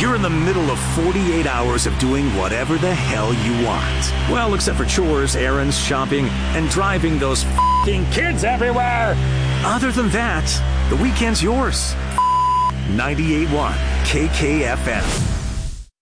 you're in the middle of 48 hours of doing whatever the hell you want. Well, except for chores, errands, shopping, and driving those f***ing kids everywhere. Other than that, the weekend's yours. 98.1 KKFM.